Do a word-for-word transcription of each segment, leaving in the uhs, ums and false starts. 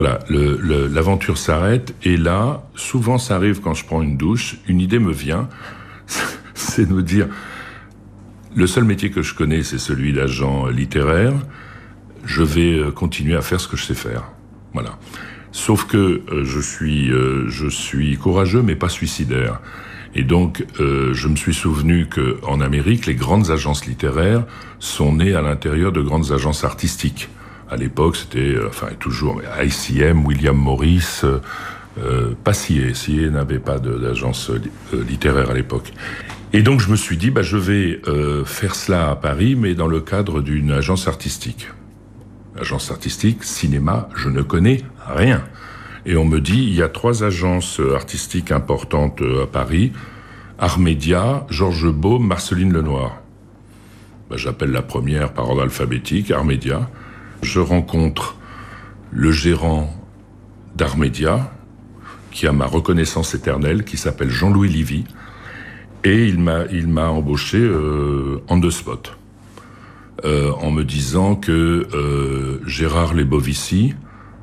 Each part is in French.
Voilà, le, le, l'aventure s'arrête et là, souvent ça arrive quand je prends une douche, une idée me vient, c'est de me dire, le seul métier que je connais, c'est celui d'agent littéraire, je vais continuer à faire ce que je sais faire. Voilà. Sauf que euh, je suis, euh, je suis courageux mais pas suicidaire. Et donc, euh, je me suis souvenu qu'en Amérique, les grandes agences littéraires sont nées à l'intérieur de grandes agences artistiques. À l'époque, c'était, euh, enfin toujours, I C M, William Morris, euh, euh, pas C I A. C I A n'avait pas de, d'agence euh, littéraire à l'époque. Et donc, je me suis dit, bah, je vais euh, faire cela à Paris, mais dans le cadre d'une agence artistique. Agence artistique, cinéma, je ne connais rien. Et on me dit, il y a trois agences artistiques importantes à Paris, Armédia, Georges Baume, Marceline Lenoir. Ben, j'appelle la première par ordre alphabétique, Armédia. Je rencontre le gérant d'Armédia, qui a ma reconnaissance éternelle, qui s'appelle Jean-Louis Livy, et il m'a, il m'a embauché euh, on the spot, euh, en me disant que euh, Gérard Lebovici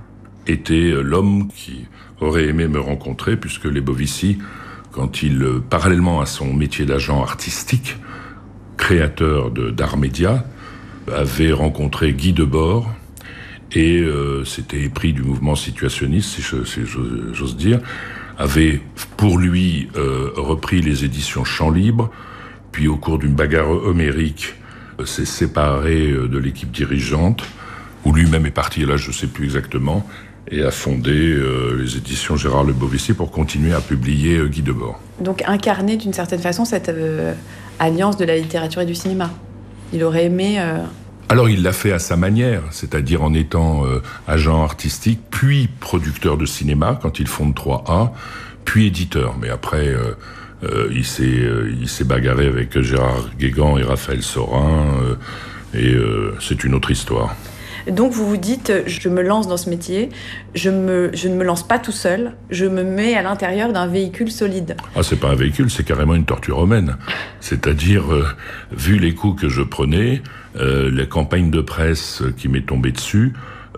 était l'homme qui aurait aimé me rencontrer, puisque Lebovici, quand il, parallèlement à son métier d'agent artistique, créateur de, d'Armédia, avait rencontré Guy Debord, et euh, s'était épris du mouvement situationniste, si, je, si j'ose, j'ose dire, avait pour lui euh, repris les éditions Champs Libres, puis au cours d'une bagarre homérique, euh, s'est séparé de l'équipe dirigeante, où lui-même est parti, et là je ne sais plus exactement, et a fondé euh, les éditions Gérard Lebovici pour continuer à publier euh, Guy Debord. Donc incarner d'une certaine façon cette euh, alliance de la littérature et du cinéma. Il aurait aimé... Euh... Alors il l'a fait à sa manière, c'est-à-dire en étant euh, agent artistique, puis producteur de cinéma quand il fonde trois A, puis éditeur. Mais après, euh, euh, il, s'est, euh, il s'est bagarré avec Gérard Guégan et Raphaël Sorin, euh, et euh, c'est une autre histoire. Donc vous vous dites, je me lance dans ce métier, je, me, je ne me lance pas tout seul, je me mets à l'intérieur d'un véhicule solide. Ah, c'est pas un véhicule, c'est carrément une tortue romaine. C'est-à-dire, euh, vu les coups que je prenais, euh, les campagnes de presse qui m'est tombée dessus,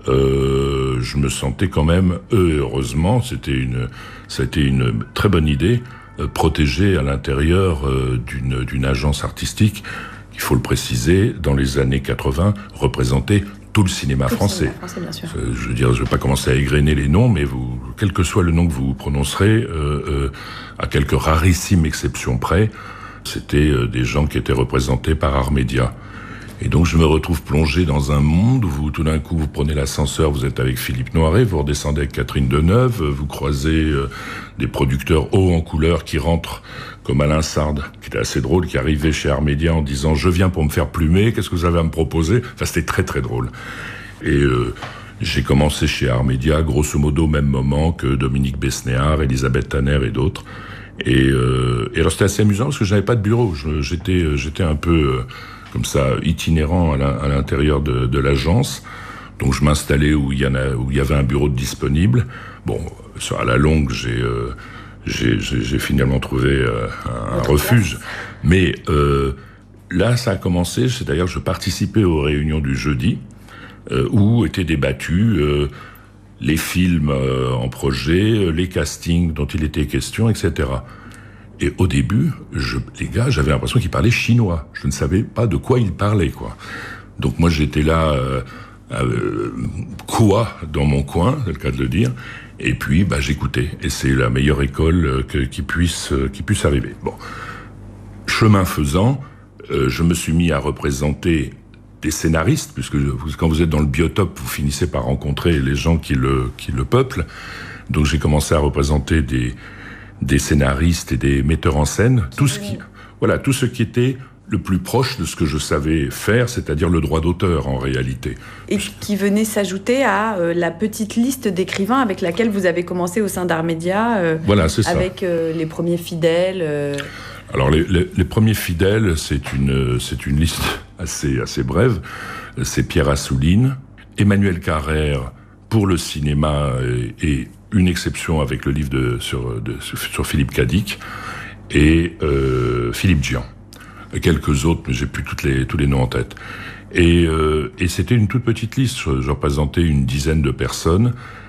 euh, je me sentais quand même, heureusement, c'était une, c'était une très bonne idée, euh, protégé à l'intérieur euh, d'une, d'une agence artistique, il faut le préciser, dans les années quatre-vingts, représentait tout le cinéma tout français. Le cinéma français, bien sûr. Je veux dire, je ne vais pas commencer à égrener les noms, mais vous, quel que soit le nom que vous prononcerez, euh, euh, à quelques rarissimes exceptions près, c'était euh, des gens qui étaient représentés par Armédia. Et donc je me retrouve plongé dans un monde où vous, tout d'un coup, vous prenez l'ascenseur, vous êtes avec Philippe Noiret, vous redescendez avec Catherine Deneuve, vous croisez euh, des producteurs hauts en couleur qui rentrent, comme Alain Sard, qui était assez drôle, qui arrivait chez Armédia en disant « Je viens pour me faire plumer, qu'est-ce que vous avez à me proposer ?» Enfin, c'était très très drôle. Et euh, j'ai commencé chez Armédia, grosso modo au même moment que Dominique Besnéard, Elisabeth Tanner et d'autres. Et, euh, et alors c'était assez amusant parce que je n'avais pas de bureau, je, j'étais, j'étais un peu... Euh, comme ça, itinérant à l'intérieur de, de l'agence. Donc je m'installais où il y en a, où il y avait un bureau de disponible. Bon, à la longue, j'ai, euh, j'ai, j'ai, j'ai finalement trouvé euh, un, un refuge. Mais euh, là, ça a commencé. C'est d'ailleurs, je participais aux réunions du jeudi euh, où étaient débattus euh, les films euh, en projet, les castings dont il était question, et cetera. Et au début, je, les gars, j'avais l'impression qu'ils parlaient chinois. Je ne savais pas de quoi ils parlaient, quoi. Donc moi, j'étais là, euh, euh, quoi, dans mon coin, c'est le cas de le dire. Et puis, bah, j'écoutais. Et c'est la meilleure école que, qui puisse, qui puisse arriver. Bon. Chemin faisant, euh, je me suis mis à représenter des scénaristes, puisque vous, quand vous êtes dans le biotope, vous finissez par rencontrer les gens qui le, qui le peuplent. Donc j'ai commencé à représenter des, des scénaristes et des metteurs en scène, tout ce qui, voilà, tout ce qui était le plus proche de ce que je savais faire, c'est-à-dire le droit d'auteur en réalité. Et qui venait s'ajouter à euh, la petite liste d'écrivains avec laquelle vous avez commencé au sein d'Armédia, euh, voilà, c'est ça. Avec euh, les premiers fidèles. Euh... Alors les, les, les premiers fidèles, c'est une, c'est une liste assez, assez brève. C'est Pierre Assouline, Emmanuel Carrère pour le cinéma et, et une exception avec le livre de, sur, de, sur Philippe Cadic, et euh, Philippe Gian. Quelques autres, mais j'ai plus toutes les, tous les noms en tête. Et, euh, et c'était une toute petite liste. Je, je représentais une dizaine de personnes.